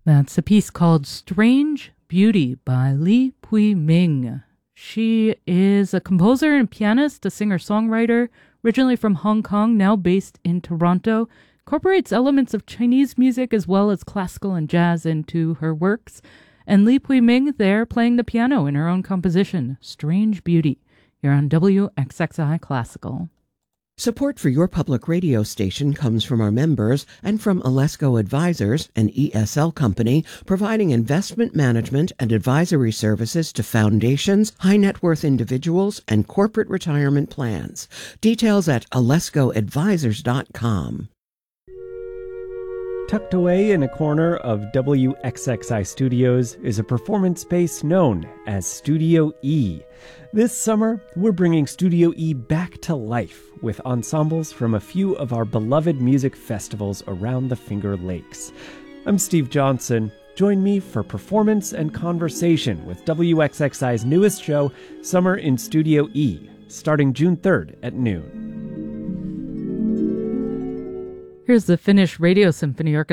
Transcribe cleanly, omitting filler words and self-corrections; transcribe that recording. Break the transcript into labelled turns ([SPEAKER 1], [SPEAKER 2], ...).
[SPEAKER 1] That's a piece called Strange Beauty by Li Pui Ming. She is a composer and pianist, a singer-songwriter, originally from Hong Kong, now based in Toronto. Incorporates elements of Chinese music as well as classical and jazz into her works. And Li Pui Ming there playing the piano in her own composition, Strange Beauty, here on WXXI Classical.
[SPEAKER 2] Support for your public radio station comes from our members and from Alesco Advisors, an ESL company providing investment management and advisory services to foundations, high-net-worth individuals, and corporate retirement plans. Details at alescoadvisors.com.
[SPEAKER 3] Tucked away in a corner of WXXI Studios is a performance space known as Studio E. This summer, we're bringing Studio E back to life with ensembles from a few of our beloved music festivals around the Finger Lakes. I'm Steve Johnson. Join me for performance and conversation with WXXI's newest show, Summer in Studio E, starting June 3rd at noon.
[SPEAKER 1] Here's the Finnish Radio Symphony Orchestra